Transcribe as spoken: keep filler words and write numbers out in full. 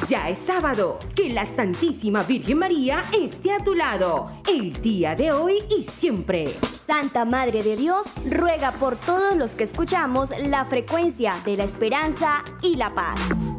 Ya es sábado. Que la Santísima Virgen María esté a tu lado, el día de hoy y siempre. Santa Madre de Dios, ruega por todos los que escuchamos la frecuencia de la esperanza y la paz.